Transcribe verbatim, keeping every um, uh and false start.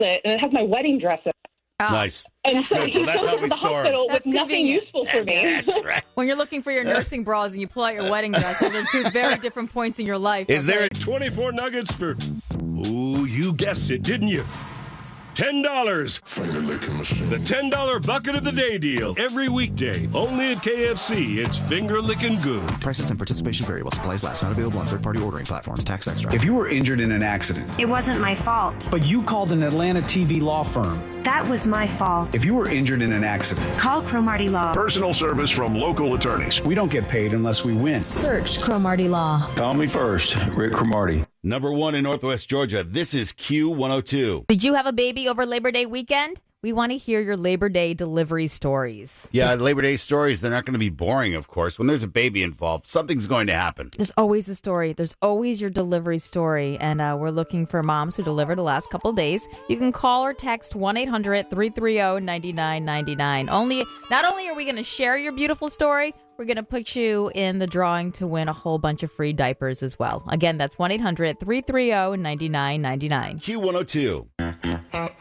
it, and it has my wedding dress in it. Oh. Nice. And so Good. he Well, that's goes how to we the store 'em. hospital That's with nothing convenient. useful for me. That's right. When you're looking for your nursing bras and you pull out your wedding dress, those are two very different points in your life. Is there a twenty-four nuggets for... Oh, you guessed it, didn't you? ten dollars. The ten dollar bucket of the day deal. Every weekday. Only at K F C. It's finger-licking good. Prices and participation vary while supplies last. Not available on third-party ordering platforms. Tax extra. If you were injured in an accident, It wasn't my fault. but you called an Atlanta T V law firm. That was my fault. If you were injured in an accident, Call Cromartie Law. Personal service from local attorneys. we don't get paid unless we win. Search Cromartie Law. Call me first, Rick Cromartie. number one in Northwest Georgia? This is Q one oh two. Did you have a baby over Labor Day weekend? We want to hear your Labor Day delivery stories. Yeah, Labor Day stories, they're not going to be boring, of course. When there's a baby involved, something's going to happen. There's always a story. There's always your delivery story. And uh, we're looking for moms who delivered the last couple of days. You can call or text one eight hundred three three zero nine nine nine nine. Only, not only are we going to share your beautiful story, we're going to put you in the drawing to win a whole bunch of free diapers as well. Again, that's one eight hundred three three zero nine nine nine nine. Q one oh two.